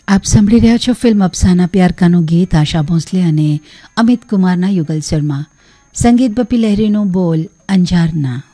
આપ સાંભળી રહ્યા છો ફિલ્મ અફસાના પ્યાર કાનું ગીત આશા ભોંસલે અને અમિત કુમારના યુગલ શર્મા, સંગીત બપી લહેરીનું બોલ અંજારના.